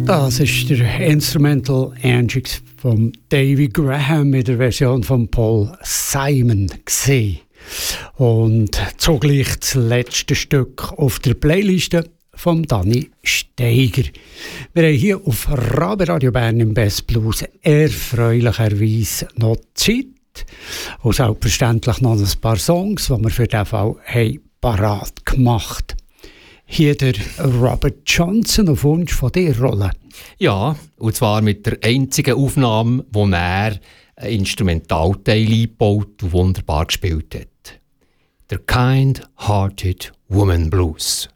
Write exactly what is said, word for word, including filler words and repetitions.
Das ist der Instrumental Angics von Davy Graham mit der Version von Paul Simon gewesen. Und zugleich das letzte Stück auf der Playliste von Dani Steiger. Wir haben hier auf Rabe Radio Bern im Best Blues erfreulicherweise noch Zeit und selbstverständlich noch ein paar Songs, die wir für diesen Fall haben parat gemacht haben. Hier der Robert Johnson auf Wunsch von dir rollen. Ja, und zwar mit der einzigen Aufnahme, wo er ein Instrumentalteil eingebaut und wunderbar gespielt hat. Der Kind-Hearted Woman Blues.